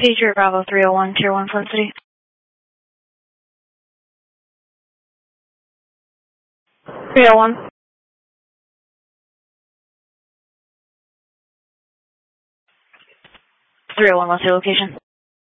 Patriot Bravo 301, Tier 1, Flint City. 301. 301, what's your location?